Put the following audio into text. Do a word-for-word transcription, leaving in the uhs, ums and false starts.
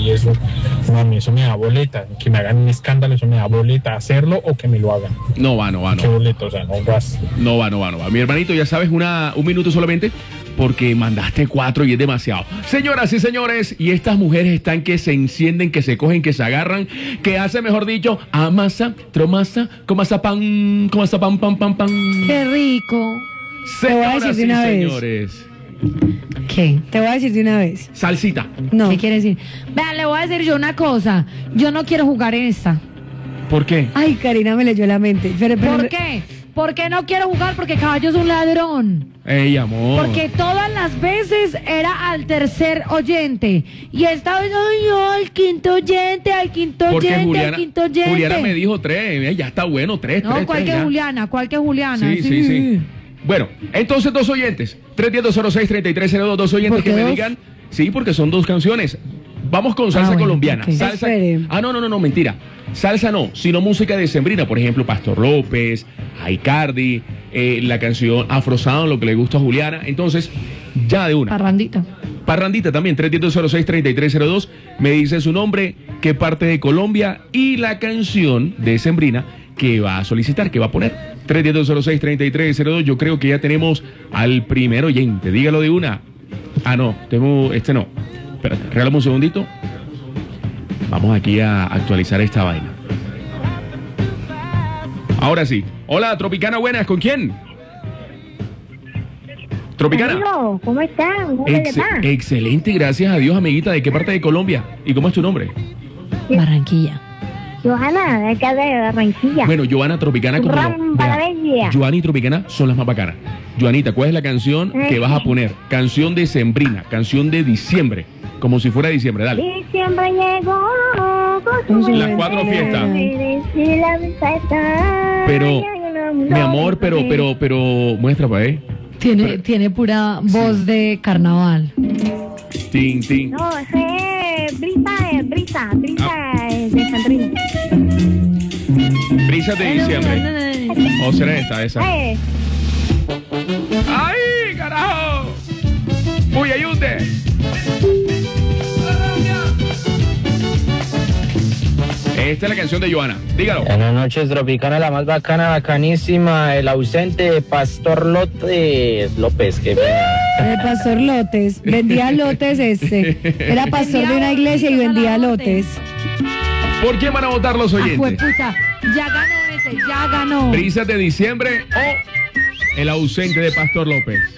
y eso, no, a mí eso me da boleta, que me hagan un escándalo, eso me da boleta, hacerlo o que me lo hagan. No va, no va, no. Qué boleta, o sea, no vas. No va, no va, no va. Mi hermanito, ya sabes, una, un minuto solamente, porque mandaste cuatro y es demasiado. Señoras y señores, y estas mujeres están que se encienden, que se cogen, que se agarran, que hace, mejor dicho, amasa, tromasa, comasa pan, comasa pan, pan, pan, pan. Qué rico. Señoras y una vez. señores. ¿Qué? Te voy a decir de una vez. Salsita. No. ¿Qué quiere decir? Vean, le voy a decir yo una cosa. Yo no quiero jugar en esta. ¿Por qué? Ay, Karina me leyó la mente. Pero, pero- ¿Por qué? ¿Por qué no quiero jugar? Porque Caballo es un ladrón. Ey, amor. Porque todas las veces era al tercer oyente. Y esta vez soy yo, al quinto oyente, al quinto Porque oyente, Juliana, al quinto oyente. Juliana me dijo tres. Eh, ya está bueno, tres, No, tres, ¿cuál tres, que ya. Juliana? ¿Cuál que Juliana? Sí, sí, sí. Bueno, entonces dos oyentes. tres diez, dos cero seis, treinta y tres cero dos. Dos oyentes ¿Por qué que me dos? digan. Sí, porque son dos canciones. Vamos con salsa Ah, bueno, colombiana. ok. Salsa. Espere. Ah, no, no, no, no, mentira. Salsa no, sino música decembrina. Por ejemplo, Pastor López, Aicardi, eh, la canción Afro Sound, lo que le gusta a Juliana. Entonces, ya de una. Parrandita. Parrandita también, tres diez, dos cero seis, treinta y tres cero dos. Me dice su nombre, qué parte de Colombia y la canción decembrina que va a solicitar, que va a poner. tres diez, dos cero seis, treinta y tres cero dos. Yo creo que ya tenemos al primer oyente. Dígalo de una. Ah, no, tengo, este no. Espérate, regálame un segundito. Vamos aquí a actualizar esta vaina. Ahora sí. Hola, Tropicana, buenas. ¿Con quién? Tropicana. Amigo, ¿cómo están? ¿Cómo le Ex- va? excelente, gracias a Dios, amiguita. ¿De qué parte de Colombia? ¿Y cómo es tu nombre? Barranquilla. Johanna, de acá de Barranquilla. Bueno, Joana Tropicana, como Ram, no. para Vea, bella. Joana y Tropicana son las más bacanas. Joanita, ¿cuál es la canción que vas a poner? Canción de sembrina, canción de diciembre, como si fuera diciembre, dale. Diciembre llegó con su Las cuatro fiestas. y la fiesta. Pero, mi amor, pero, pero, pero, muestra para ahí. Tiene, tiene pura voz de carnaval. Tin, tin. No, ese es brisa, es brisa, brisa Ah. es de Sandrina. Brisas de diciembre. ¿O será esta, esa? Eh, ¡Ay, carajo! ¡Uy, ayúde! Esta es la canción de Joana. Dígalo. Buenas noches, Tropicana, la más bacana, bacanísima, el ausente Pastor López López, que El pastor Lotes. Vendía lotes este. Era pastor de una iglesia y vendía lotes. ¿Por quién van a votar los Ah, oyentes? jueputa, ya ganó ese, ya ganó. ¿Brisas de diciembre o el ausente de Pastor López?